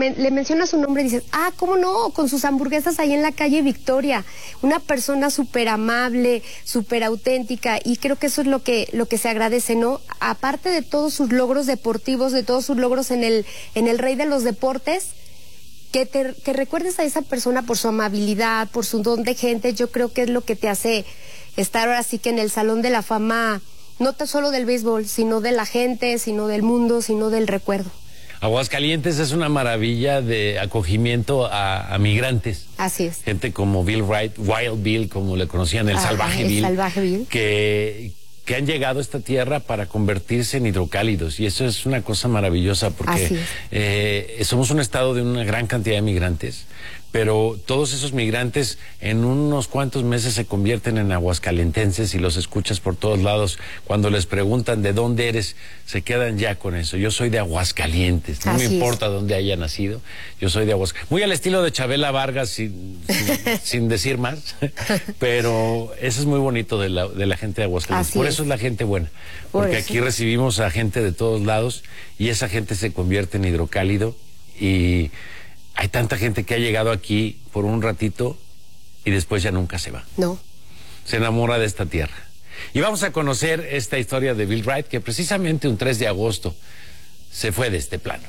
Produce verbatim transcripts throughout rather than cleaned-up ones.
me, le mencionas su nombre y dices, ah, ¿cómo no? Con sus hamburguesas ahí en la calle Victoria. Una persona súper amable, súper auténtica, y creo que eso es lo que, lo que se agradece, ¿no? Aparte de todos sus logros deportivos, de todos sus logros en el, en el rey de los deportes, que te que recuerdes a esa persona por su amabilidad, por su don de gente, yo creo que es lo que te hace estar ahora sí que en el Salón de la Fama, no tan solo del béisbol, sino de la gente, sino del mundo, sino del recuerdo. Aguascalientes es una maravilla de acogimiento a, a migrantes. Así es. Gente como Bill Wright, Wild Bill, como le conocían, el ah, Salvaje el Bill. Salvaje Bill. Que, que han llegado a esta tierra para convertirse en hidrocálidos. Y eso es una cosa maravillosa porque eh, somos un estado de una gran cantidad de migrantes. Pero todos esos migrantes en unos cuantos meses se convierten en aguascalentenses y los escuchas por todos lados. Cuando les preguntan de dónde eres, se quedan ya con eso. Yo soy de Aguascalientes, no Así me importa es. dónde haya nacido, yo soy de Aguascalientes. Muy al estilo de Chabela Vargas, sin, sin, sin decir más, pero eso es muy bonito de la, de la gente de Aguascalientes. Así por eso es. es la gente buena, porque aquí recibimos a gente de todos lados y esa gente se convierte en hidrocálido y... Hay tanta gente que ha llegado aquí por un ratito y después ya nunca se va. No. Se enamora de esta tierra. Y vamos a conocer esta historia de Bill Wright, que precisamente un tres de agosto se fue de este plano.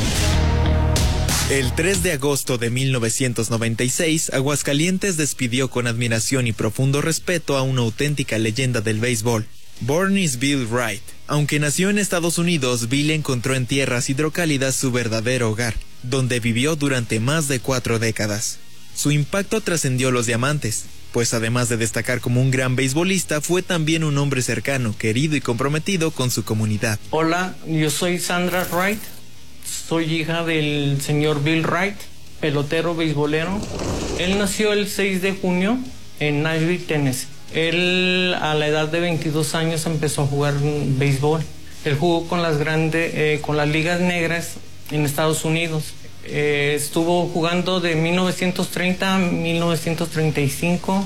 El tres de agosto de mil novecientos noventa y seis, Aguascalientes despidió con admiración y profundo respeto a una auténtica leyenda del béisbol, Bornis Bill Wright. Aunque nació en Estados Unidos, Bill encontró en tierras hidrocálidas su verdadero hogar, donde vivió durante más de cuatro décadas. Su impacto trascendió los diamantes, pues además de destacar como un gran beisbolista, fue también un hombre cercano, querido y comprometido con su comunidad. Hola, yo soy Sandra Wright, soy hija del señor Bill Wright, pelotero beisbolero. Él nació el seis de junio en Nashville, Tennessee. Él a la edad de veintidós años empezó a jugar béisbol. Él jugó con las grandes, eh, con las ligas negras en Estados Unidos. Eh, estuvo jugando de mil novecientos treinta a mil novecientos treinta y cinco.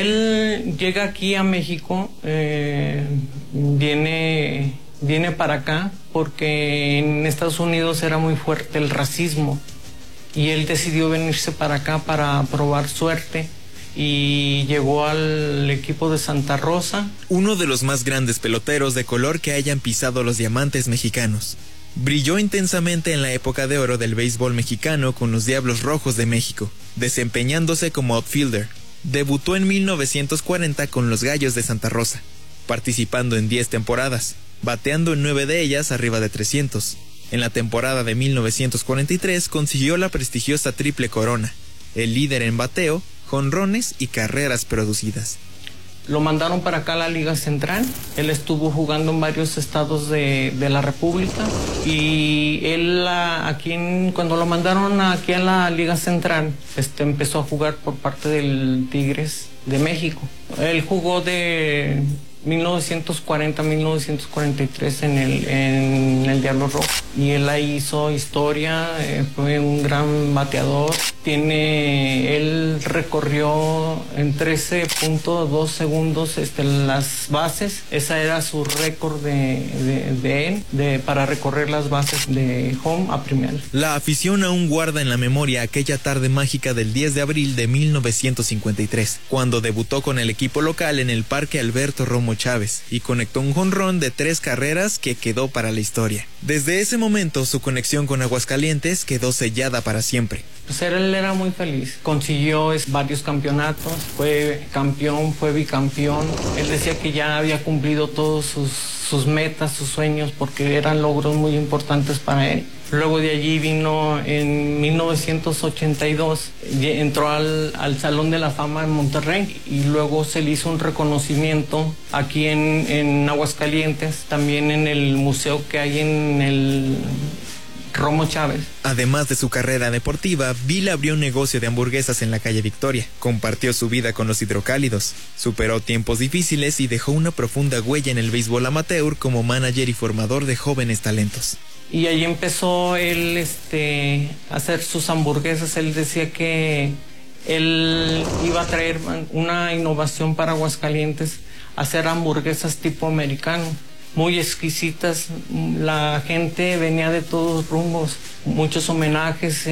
Él llega aquí a México, eh, viene, viene para acá porque en Estados Unidos era muy fuerte el racismo y él decidió venirse para acá para probar suerte. Y llegó al equipo de Santa Rosa. Uno de los más grandes peloteros de color que hayan pisado los diamantes mexicanos. Brilló intensamente en la época de oro del béisbol mexicano con los Diablos Rojos de México, desempeñándose como outfielder. Debutó en mil novecientos cuarenta con los Gallos de Santa Rosa, participando en diez temporadas, bateando en nueve de ellas arriba de trescientos. En la temporada de mil novecientos cuarenta y tres consiguió la prestigiosa Triple Corona, el líder en bateo, jonrones y carreras producidas. Lo mandaron para acá a la Liga Central. Él estuvo jugando en varios estados de, de la República y él aquí en, cuando lo mandaron aquí a la Liga Central este, empezó a jugar por parte del Tigres de México. Él jugó de mil novecientos cuarenta a mil novecientos cuarenta y tres en el, en el Diablo Rojo y él ahí hizo historia, eh, fue un gran bateador. Tiene, él recorrió en trece punto dos segundos este, las bases. Esa era su récord de, de, de él de, para recorrer las bases de home a primera. La afición aún guarda en la memoria aquella tarde mágica del diez de abril de mil novecientos cincuenta y tres, cuando debutó con el equipo local en el Parque Alberto Romo Chávez y conectó un jonrón de tres carreras que quedó para la historia. Desde ese momento su conexión con Aguascalientes quedó sellada para siempre. Pues él era muy feliz, consiguió varios campeonatos, fue campeón, fue bicampeón. Él decía que ya había cumplido todos sus, sus metas, sus sueños, porque eran logros muy importantes para él. Luego de allí vino en mil novecientos ochenta y dos, entró al, al Salón de la Fama en Monterrey y luego se le hizo un reconocimiento aquí en, en Aguascalientes, también en el museo que hay en el Romo Chávez. Además de su carrera deportiva, Bill abrió un negocio de hamburguesas en la calle Victoria, compartió su vida con los hidrocálidos, superó tiempos difíciles y dejó una profunda huella en el béisbol amateur como manager y formador de jóvenes talentos. Y ahí empezó él este, a hacer sus hamburguesas. Él decía que él iba a traer una innovación para Aguascalientes, hacer hamburguesas tipo americano, muy exquisitas. La gente venía de todos rumbos, muchos homenajes.